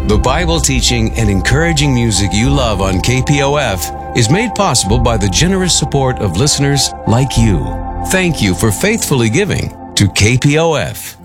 The Bible teaching and encouraging music you love on KPOF is made possible by the generous support of listeners like you. Thank you for faithfully giving to KPOF.